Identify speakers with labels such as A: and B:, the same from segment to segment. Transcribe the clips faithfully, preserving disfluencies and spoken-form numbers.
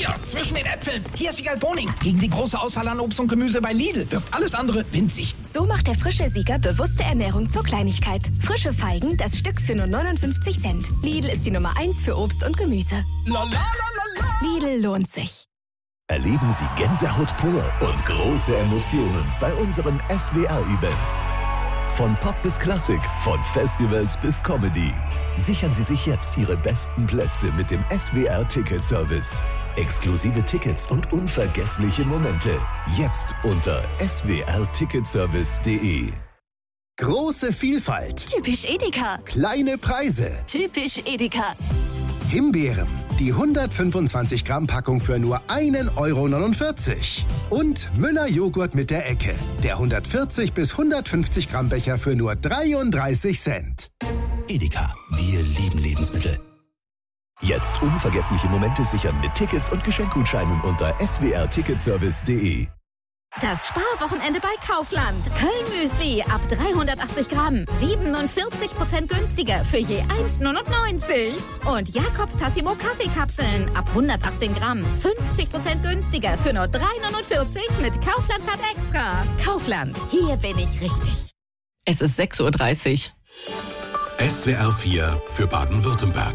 A: Hier, zwischen den Äpfeln. Hier ist Siegerl Boning. Gegen die große Auswahl an Obst und Gemüse bei Lidl wirkt alles andere winzig.
B: So macht der frische Sieger bewusste Ernährung zur Kleinigkeit. Frische Feigen, das Stück für nur neunundfünfzig Cent. Lidl ist die Nummer eins für Obst und Gemüse.
A: La, la, la, la, la.
B: Lidl lohnt sich.
C: Erleben Sie Gänsehaut pur und große Emotionen bei unseren S W R-Events. Von Pop bis Klassik, von Festivals bis Comedy. Sichern Sie sich jetzt Ihre besten Plätze mit dem S W R-Ticket-Service. Exklusive Tickets und unvergessliche Momente. Jetzt unter s w r ticketservice punkt d e.
D: Große Vielfalt.
E: Typisch Edeka.
D: Kleine Preise.
E: Typisch Edeka.
D: Himbeeren. Die hundertfünfundzwanzig Gramm Packung für nur ein Euro neunundvierzig. Und Müller Joghurt mit der Ecke. Der hundertvierzig bis hundertfünfzig Gramm Becher für nur dreiunddreißig Cent.
C: Edeka, wir lieben Lebensmittel. Jetzt unvergessliche Momente sichern mit Tickets und Geschenkgutscheinen unter s w r ticketservice punkt d e.
F: Das Sparwochenende bei Kaufland. Köln-Müsli ab dreihundertachtzig Gramm. siebenundvierzig Prozent günstiger für je eins neunundneunzig. Und Jakobs Tassimo Kaffeekapseln ab hundertachtzehn Gramm. fünfzig Prozent günstiger für nur drei neunundvierzig mit Kaufland Card Extra. Kaufland, hier bin ich richtig.
G: Es ist sechs Uhr dreißig.
H: S W R vier für Baden-Württemberg.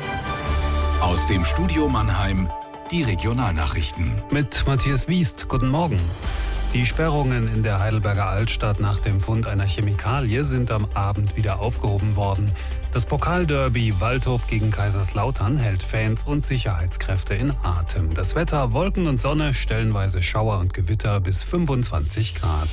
H: Aus dem Studio Mannheim die Regionalnachrichten.
I: Mit Matthias Wiest, guten Morgen. Die Sperrungen in der Heidelberger Altstadt nach dem Fund einer Chemikalie sind am Abend wieder aufgehoben worden. Das Pokalderby Waldhof gegen Kaiserslautern hält Fans und Sicherheitskräfte in Atem. Das Wetter, Wolken und Sonne, stellenweise Schauer und Gewitter bis fünfundzwanzig Grad.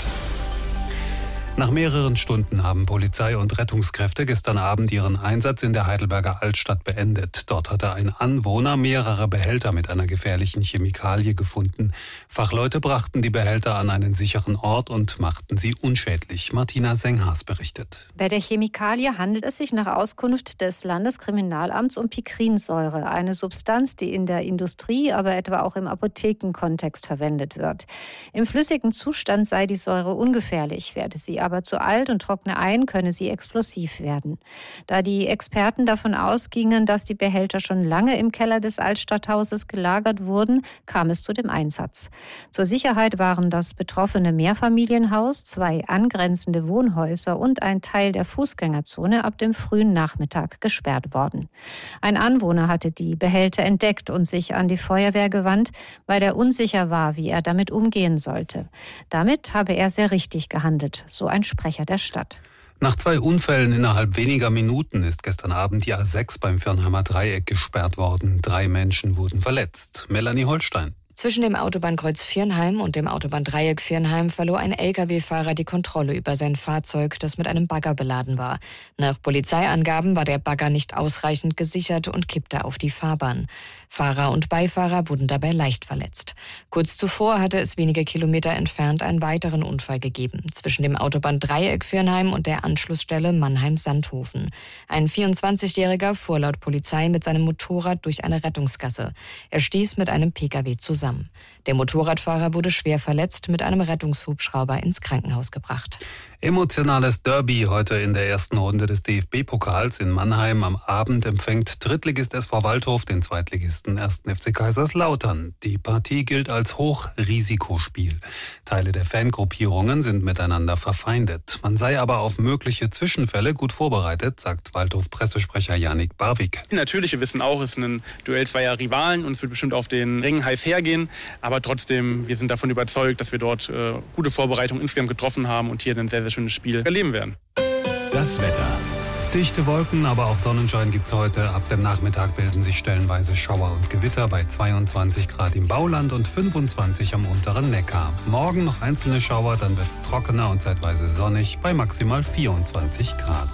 I: Nach mehreren Stunden haben Polizei und Rettungskräfte gestern Abend ihren Einsatz in der Heidelberger Altstadt beendet. Dort hatte ein Anwohner mehrere Behälter mit einer gefährlichen Chemikalie gefunden. Fachleute brachten die Behälter an einen sicheren Ort und machten sie unschädlich. Martina Senghas berichtet.
J: Bei der Chemikalie handelt es sich nach Auskunft des Landeskriminalamts um Pikrinsäure, eine Substanz, die in der Industrie, aber etwa auch im Apothekenkontext verwendet wird. Im flüssigen Zustand sei die Säure ungefährlich, werde sie aber zu alt und trockne ein, könne sie explosiv werden. Da die Experten davon ausgingen, dass die Behälter schon lange im Keller des Altstadthauses gelagert wurden, kam es zu dem Einsatz. Zur Sicherheit waren das betroffene Mehrfamilienhaus, zwei angrenzende Wohnhäuser und ein Teil der Fußgängerzone ab dem frühen Nachmittag gesperrt worden. Ein Anwohner hatte die Behälter entdeckt und sich an die Feuerwehr gewandt, weil er unsicher war, wie er damit umgehen sollte. Damit habe er sehr richtig gehandelt, so ein Sprecher der Stadt.
I: Nach zwei Unfällen innerhalb weniger Minuten ist gestern Abend die A sechs beim Viernheimer Dreieck gesperrt worden. Drei Menschen wurden verletzt. Melanie Holstein.
K: Zwischen dem Autobahnkreuz Viernheim und dem Autobahndreieck Viernheim verlor ein L K W-Fahrer die Kontrolle über sein Fahrzeug, das mit einem Bagger beladen war. Nach Polizeiangaben war der Bagger nicht ausreichend gesichert und kippte auf die Fahrbahn. Fahrer und Beifahrer wurden dabei leicht verletzt. Kurz zuvor hatte es wenige Kilometer entfernt einen weiteren Unfall gegeben, zwischen dem Autobahndreieck Viernheim und der Anschlussstelle Mannheim-Sandhofen. Ein vierundzwanzigjähriger fuhr laut Polizei mit seinem Motorrad durch eine Rettungsgasse. Er stieß mit einem P K W zusammen. Der Motorradfahrer wurde schwer verletzt, mit einem Rettungshubschrauber ins Krankenhaus gebracht.
I: Emotionales Derby heute in der ersten Runde des D F B-Pokals in Mannheim. Am Abend empfängt Drittligist S V Waldhof den Zweitligisten ersten F C Kaiserslautern. Die Partie gilt als Hochrisikospiel. Teile der Fangruppierungen sind miteinander verfeindet. Man sei aber auf mögliche Zwischenfälle gut vorbereitet, sagt Waldhof-Pressesprecher Yannick Barwig.
L: Natürlich, wir wissen auch, es ist ein Duell zweier Rivalen und es wird bestimmt auf den Ring heiß hergehen. Aber trotzdem, wir sind davon überzeugt, dass wir dort äh, gute Vorbereitungen insgesamt getroffen haben und hier ein sehr, sehr schönes Spiel erleben werden.
H: Das Wetter.
I: Dichte Wolken, aber auch Sonnenschein gibt's heute. Ab dem Nachmittag bilden sich stellenweise Schauer und Gewitter bei zweiundzwanzig Grad im Bauland und fünfundzwanzig am unteren Neckar. Morgen noch einzelne Schauer, dann wird's trockener und zeitweise sonnig bei maximal vierundzwanzig Grad.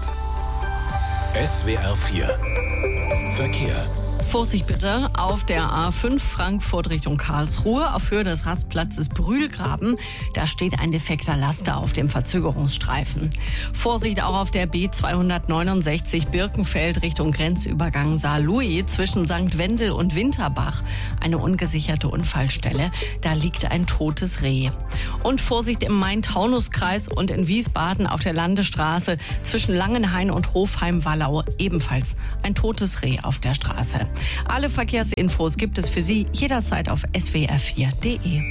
H: S W R vier Verkehr.
G: Vorsicht bitte auf der A fünf Frankfurt Richtung Karlsruhe auf Höhe des Rastplatzes Brühlgraben. Da steht ein defekter Laster auf dem Verzögerungsstreifen. Vorsicht auch auf der B zweihundertneunundsechzig Birkenfeld Richtung Grenzübergang Saarlouis zwischen Sankt Wendel und Winterbach. Eine ungesicherte Unfallstelle. Da liegt ein totes Reh. Und Vorsicht im Main-Taunus-Kreis und in Wiesbaden auf der Landesstraße zwischen Langenhain und Hofheim-Wallau. Ebenfalls ein totes Reh auf der Straße. Alle Verkehrsinfos gibt es für Sie jederzeit auf s w r vier punkt d e.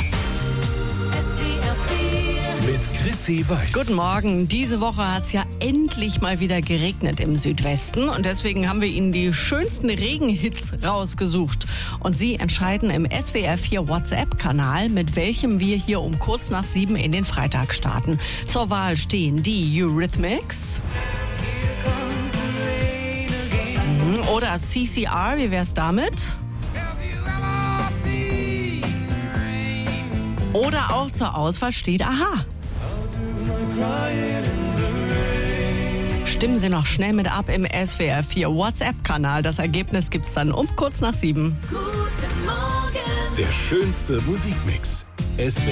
H: Mit Chrissy Weiß.
G: Guten Morgen. Diese Woche hat es ja endlich mal wieder geregnet im Südwesten und deswegen haben wir Ihnen die schönsten Regenhits rausgesucht. Und Sie entscheiden im S W R vier WhatsApp-Kanal, mit welchem wir hier um kurz nach sieben in den Freitag starten. Zur Wahl stehen die Eurythmics oder C C R, wie wär's damit? Oder auch zur Auswahl steht Aha. Stimmen Sie noch schnell mit ab im S W R vier WhatsApp-Kanal. Das Ergebnis gibt's dann um kurz nach sieben.
H: Der schönste Musikmix. S W R